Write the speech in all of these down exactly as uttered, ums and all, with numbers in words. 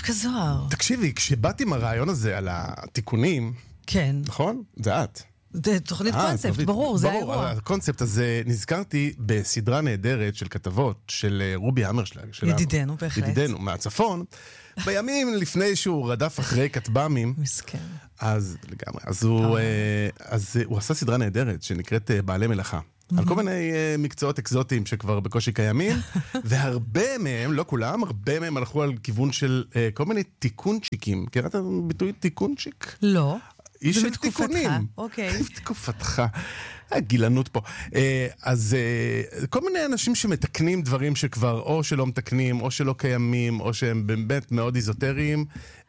רבקה זוהר. תקשיבי, כשבאתי עם הרעיון הזה על התיקונים, כן. נכון? זה את. זה תוכנית קונספט, ברור, זה האירוע. ברור, הקונספט הזה נזכרתי בסדרה נהדרת של כתבות של רובי המרשלג. ידידנו, בהחלט. ידידנו, מהצפון. בימים לפני שהוא רדף אחרי כתב"מים. מסכן. אז לגמרי. אז הוא, אז הוא עשה סדרה נהדרת שנקראת בעלי מלאכה. על כל מיני מקצועות אקזוטיים שכבר בקושי קיימים, והרבה מהם, לא כולם, הרבה מהם הלכו על כיוון של כל מיני תיקונצ'יקים. קראת ביטוי תיקונצ'יק? לא. איש של תיקונים. אוקיי. תקופתך. הגילנות פה. אז כל מיני אנשים שמתקנים דברים שכבר או שלא מתקנים, או שלא קיימים, או שהם באמת מאוד איזוטריים,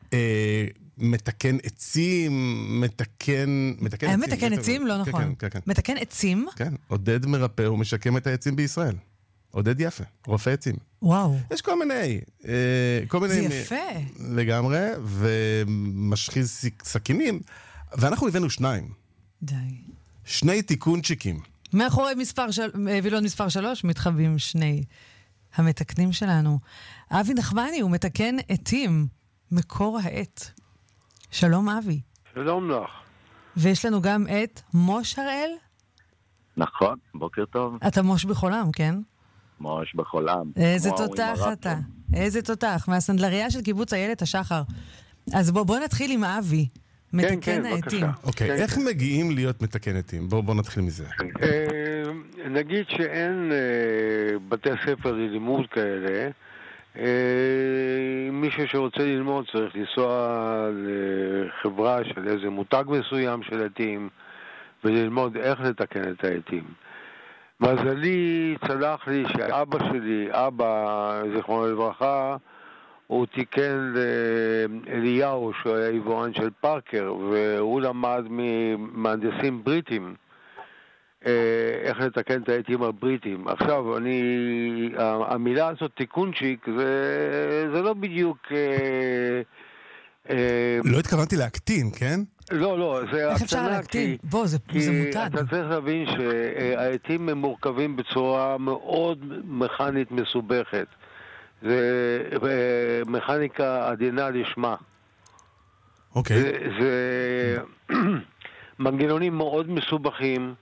מתקן עצים, מתקן... מתקן מתקן עצים? לא נכון. מתקן עצים? כן, עודד מרפא ומשקם את העצים בישראל. עודד יפה, רופא עצים. וואו. יש כל מיני... כל מיני זה יפה. לגמרי, ומשחיז סכינים, ואנחנו הבאנו שניים. די. שני תיקונצ'יקים. מאחורי מספר של... וילון מספר שלוש מתחבאים שני המתקנים שלנו. אבי נחמני, הוא מתקן עתים, מקור העט. שלום אבי. שלום לך. ויש לנו גם את מוש הראל. נכון, בוקר טוב. אתה מוש בחולם, כן? מוש בחולם. איזה תותח אתה. איזה תותח. מהסנדלריה של קיבוץ איילת השחר. אז בוא, בוא נתחיל עם אבי. מתקן כן, העתים. אוקיי, כן, איך כן. מגיעים להיות מתקן עתים? בוא, בוא נתחיל מזה. אה, נגיד שאין אה, בתי ספר ללימוד כאלה. אה, מישהו שרוצה ללמוד צריך לנסוע לחברה של איזה מותג מסוים של עתים וללמוד איך לתקן את העתים. מזלי, צלח לי שאבא שלי, אבא, זכרונו לברכה, הוא תיקן לאליהו, שהוא היה יבואן של פארקר, והוא למד ממהנדסים בריטים איך לתקן את העתים הבריטים. עכשיו, אני, המילה הזאת, תיקונצ'יק, זה, זה לא בדיוק... לא התכוונתי להקטין, כן? לא, לא, זה... איך אפשר להקטין? בוא, זה מותג. אתה צריך להבין שהעתים הם מורכבים בצורה מאוד מכנית מסובכת. זה מכניקה עדינה לשמה. אוקיי. זה מנגנונים מאוד מסובכים,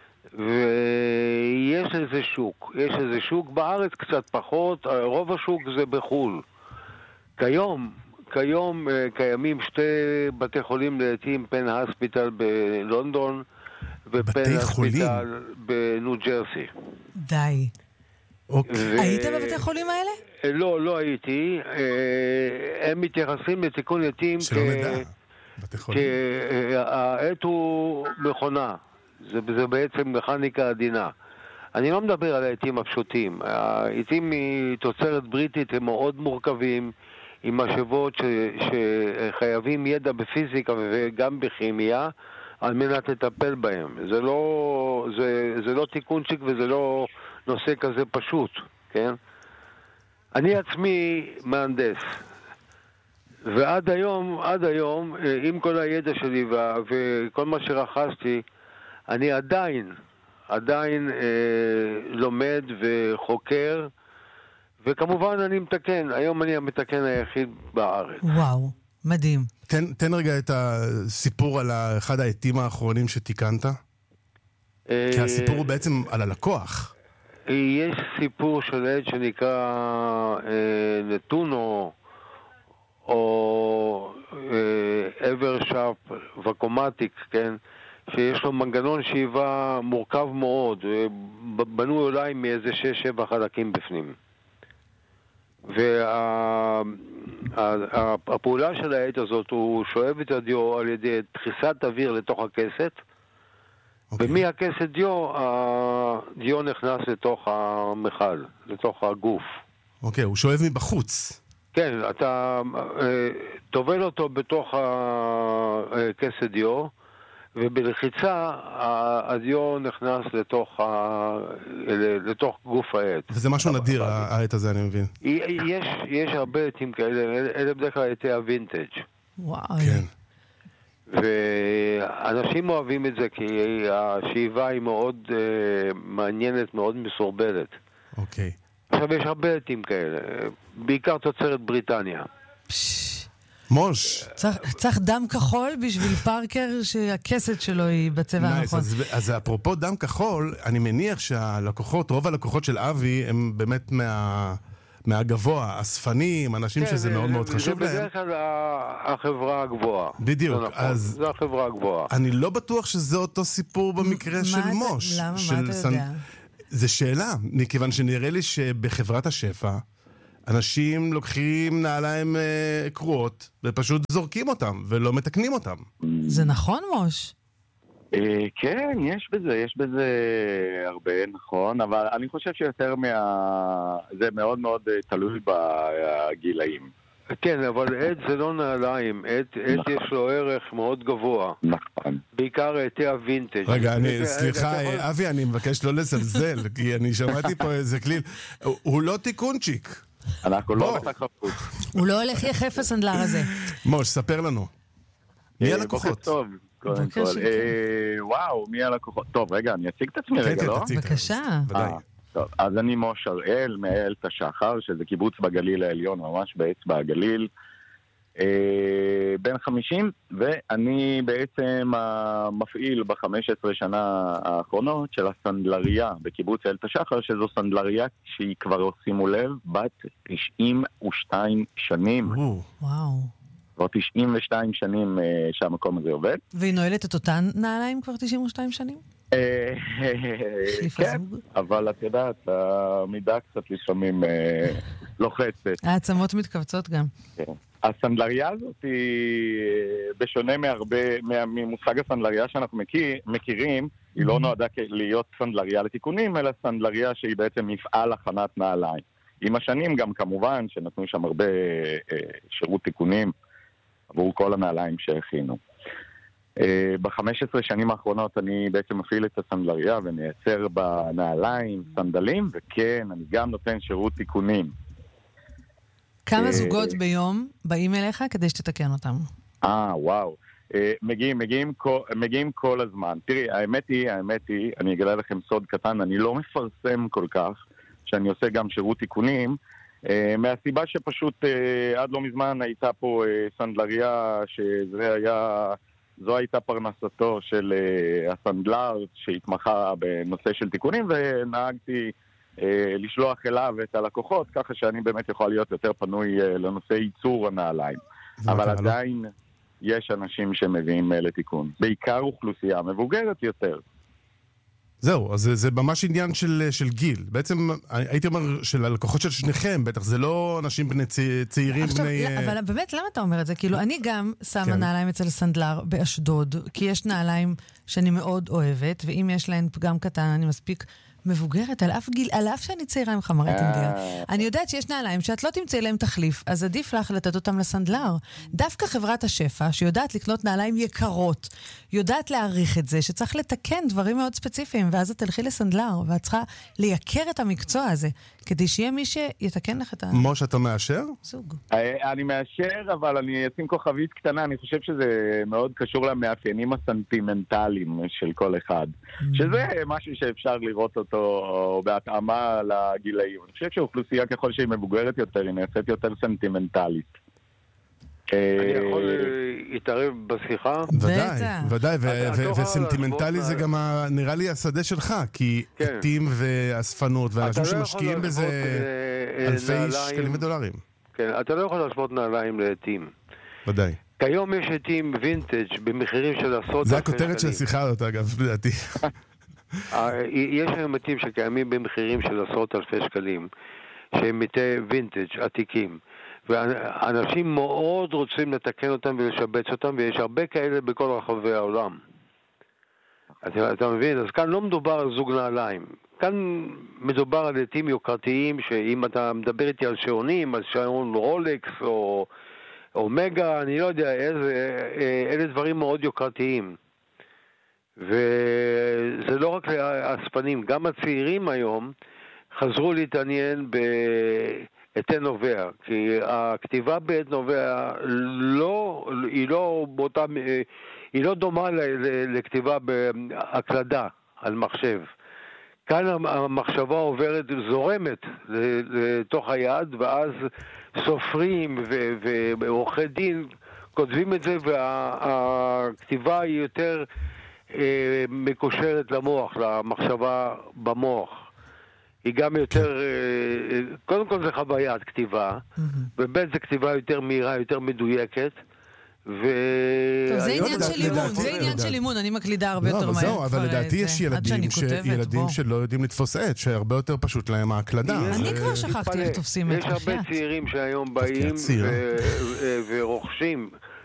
ויש איזה שוק. יש איזה שוק בארץ קצת פחות, רוב השוק זה בחול. כיום, כיום קיימים שתי בתי חולים לעתים, פן הספיטל בלונדון, ופן הספיטל בניו ג'רסי. די. אוקיי. היית בבתי חולים האלה? לא, לא הייתי. הם מתייחסים לתיקון עתים שלא נדע. בתי חולים. העט הוא מכונה. זה, זה בעצם מכניקה עדינה. אני לא מדבר על העתים הפשוטים. העתים מתוצרת בריטית הם מאוד מורכבים, עם משאבות ש, שחייבים ידע בפיזיקה וגם בכימיה, על מנת לטפל בהם. זה לא, זה, זה לא תיקונצ'יק וזה לא נושא כזה פשוט, כן? אני עצמי מהנדס. ועד היום, עד היום, עם כל הידע שלי וכל מה שרכשתי, אני עדיין, עדיין אה, לומד וחוקר, וכמובן אני מתקן. היום אני המתקן היחיד בארץ. וואו, מדהים. תן, תן רגע את הסיפור על אחד העתים האחרונים שתיקנת. אה... כי הסיפור הוא בעצם על הלקוח. יש סיפור של עד שנקרא אה, נטונו, או אה, אברשאפ וקומטיק, כן? שיש לו מנגנון שאיבה מורכב מאוד, בנו אולי מאיזה שש שבע חלקים בפנים. והפעולה של העט הזאת, הוא שואב את הדיו על ידי דחיסת אוויר לתוך הכסת, okay. ומהכסת דיו, הדיו נכנס לתוך המכל, לתוך הגוף. אוקיי, okay, הוא שואב מבחוץ. כן, אתה תובל אותו בתוך הכסת דיו, ובלחיצה הדיו נכנס לתוך, ה... לתוך גוף העט. וזה משהו נדיר, העט הזה, אני מבין. יש, יש הרבה עטים כאלה, אלה בדרך כלל עטי הווינטג'. וואו. כן. ואנשים אוהבים את זה כי השאיבה היא מאוד uh, מעניינת, מאוד מסורבלת. אוקיי. עכשיו יש הרבה עטים כאלה, בעיקר תוצרת בריטניה. פשש. מוש. צריך, צריך דם כחול בשביל פארקר שהכסת שלו היא בצבע הנכון. אז, אז אפרופו דם כחול, אני מניח שהלקוחות, רוב הלקוחות של אבי הם באמת מה... מהגבוה, אספנים, אנשים כן, שזה זה, מאוד מאוד חשוב להם. זה בדרך כלל החברה הגבוהה. בדיוק, זה נכון, אז... זה החברה הגבוהה. אני לא בטוח שזה אותו סיפור במקרה של אתה, מוש. למה? של מה אתה סנ... יודע? זה שאלה, מכיוון שנראה לי שבחברת השפע, אנשים לוקחים נעליים אה, קרועות, ופשוט זורקים אותם, ולא מתקנים אותם. זה נכון, מוש? כן, יש בזה, יש בזה הרבה, נכון, אבל אני חושב שיותר מה... זה מאוד מאוד תלוי בגילאים. כן, אבל עד זה לא נעליים, עד יש לו ערך מאוד גבוה. נכון. בעיקר עטי הווינטג'. רגע, סליחה, אבי, אני מבקש לא לזלזל, כי אני שמעתי פה איזה כליל. הוא לא תיקונצ'יק. אנחנו לא בתחרות. הוא לא הולך יחף הסנדלר הזה. מוש, ספר לנו. מי הלקוחות? בוקר טוב. קודם כל, וואו, מי הלקוחות? טוב, רגע, אני אציג את עצמי רגע, לא? בבקשה. טוב, אז אני מוש הראל, מאיילת השחר, שזה קיבוץ בגליל העליון, ממש באצבע הגליל, בן חמישים, ואני בעצם המפעיל ב-חמש עשרה שנה האחרונות של הסנדלריה בקיבוץ איילת השחר, שזו סנדלריה שהיא כבר, שימו לב, בת תשעים ושתיים שנים. וואו. כבר תשעים ושתיים שנים שהמקום הזה עובד. והיא נועלת את אותן נעליים כבר תשעים ושתיים שנים? כן, אבל את יודעת, המידה קצת לפעמים לוחצת. העצמות מתכווצות גם. הסנדלריה הזאת היא, בשונה מהרבה, ממושג הסנדלריה שאנחנו מכירים, היא לא נועדה להיות סנדלריה לתיקונים, אלא סנדלריה שהיא בעצם מפעל הכנת נעליים. עם השנים גם כמובן שנתנו שם הרבה שירות תיקונים עבור כל הנעליים שהכינו. ב-חמש עשרה שנים האחרונות אני בעצם מפעיל את הסנדלריה ומייצר בנעליים, סנדלים, וכן, אני גם נותן שירות תיקונים. כמה זוגות ביום באים אליך כדי שתתקן אותם? אה, וואו. מגיעים, מגיעים, מגיעים כל הזמן. תראי, האמת היא, האמת היא, אני אגלה לכם סוד קטן, אני לא מפרסם כל כך שאני עושה גם שירות תיקונים, מהסיבה שפשוט עד לא מזמן הייתה פה סנדלריה שזה היה... זו הייתה פרנסתו של uh, הסנדלר שהתמחה בנושא של תיקונים, ונהגתי uh, לשלוח אליו את הלקוחות, ככה שאני באמת יכול להיות יותר פנוי uh, לנושא ייצור הנעליים. אבל עדיין לא. יש אנשים שמביאים uh, לתיקון. בעיקר אוכלוסייה מבוגרת יותר. זהו, אז זה, זה ממש עניין של, של גיל. בעצם הייתי אומר של הלקוחות של שניכם, בטח זה לא אנשים בני צי, צעירים עכשיו, בני... אבל באמת, למה אתה אומר את זה? כאילו, אני גם שמה כן. נעליים אצל סנדלר באשדוד, כי יש נעליים שאני מאוד אוהבת, ואם יש להן פגם קטן, אני מספיק מבוגרת, על אף גיל, על אף שאני צעירה עם חמרת אינדיה. אני יודעת שיש נעליים שאת לא תמצאי להם תחליף, אז עדיף לך לתת אותם לסנדלר. דווקא חברת השפע, שיודעת לקנות נעליים יקרות, יודעת להעריך את זה, שצריך לתקן דברים מאוד ספציפיים, ואז את תלכי לסנדלר, ואת צריכה לייקר את המקצוע הזה, כדי שיהיה מי שיתקן לך את ה... מוש, אתה מאשר? סוג. אני מאשר, אבל אני אשים כוכבית קטנה, אני חושב שזה מאוד קשור למאפיינים הסנטימנטליים של כל אחד. שזה משהו שאפשר לראות אותו בהתאמה לגילאים. אני חושב שאוכלוסייה ככל שהיא מבוגרת יותר, היא נעשית יותר סנטימנטלית. אני יכול להתערב בשיחה? ודאי, ודאי, וסנטימנטלי זה גם נראה לי השדה שלך, כי עתים ואספנות, ואנשים שמשקיעים בזה אלפי שקלים ודולרים. כן, אתה לא יכול להשוות נעליים לעתים. ודאי. כיום יש עתים וינטג' במחירים של עשרות אלפי שקלים. זה הכותרת של השיחה הזאת, אגב, לדעתי. יש היום עתים שקיימים במחירים של עשרות אלפי שקלים, שהם עתי וינטג' עתיקים. ואנשים מאוד רוצים לתקן אותם ולשבץ אותם, ויש הרבה כאלה בכל רחבי העולם. אתה, אתה מבין? אז כאן לא מדובר על זוג נעליים. כאן מדובר על עתים יוקרתיים, שאם אתה מדבר איתי על שעונים, על שעון רולקס או אומגה, אני לא יודע, איזה, אלה דברים מאוד יוקרתיים. וזה לא רק האספנים, גם הצעירים היום חזרו להתעניין ב... עטי נובע, כי הכתיבה בעט נובע לא, היא לא באותה, היא לא דומה לכתיבה בהקלדה על מחשב. כאן המחשבה עוברת, זורמת לתוך היד, ואז סופרים ועורכי דין כותבים את זה, והכתיבה היא יותר אה, מקושרת למוח, למחשבה במוח. היא גם יותר, אה, קודם כל זה חוויית כתיבה, ובית זה כתיבה יותר מהירה, יותר מדויקת. טוב, זה עניין של לימון, זה עניין של לימון, אני מקלידה הרבה יותר מהר. זהו, אבל לדעתי יש ילדים שלא יודעים לתפוס עט, שהרבה יותר פשוט להם ההקלדה. אני כבר שכחתי איך תופסים את יש הרבה צעירים שהיום באים ורוכשים